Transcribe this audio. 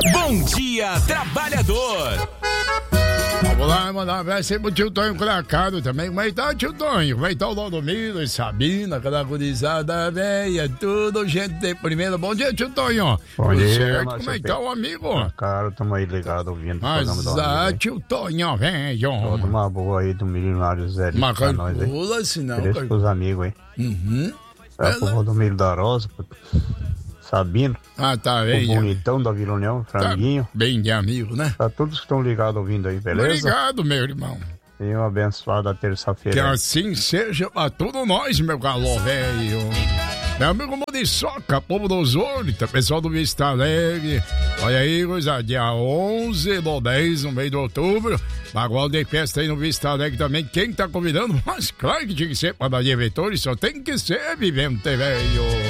Bom dia, trabalhador. Vamos lá, mandar um abraço aí pro tio Tonho Cracado também. Como é que tá, tio Tonho? Como é que tá o Valdomiro e Sabina, aquela gurizada velha, tudo gente de primeira. Bom dia, tio Tonho. Bom dia, certo? Como é que tá o amigo? Cara, tamo aí ligado ouvindo o programa do amigo. Tio Tonho, velho. Toda uma boa aí do milionário Zé Lito pra nós aí. Pula, senão... Deixa pros amigos aí. Uhum. É pro Valdomiro da Rosa, pro Sabino. Ah, tá, velho. O bonitão da Vila União, Franguinho. Tá bem de amigo, né? Pra todos que estão ligados ouvindo aí, beleza? Obrigado, meu irmão. Tenha uma abençoada terça-feira. Que assim seja pra todos nós, meu galo velho. Meu amigo Muriçoca, povo dos Hortos, pessoal do Vista Alegre. Olha aí, coisa, dia 11 do 10, no mês de outubro. Agora de festa aí no Vista Alegre também. Quem tá convidando? Mas claro que tinha que ser Padaria Vettori, só tem que ser Vivente, velho.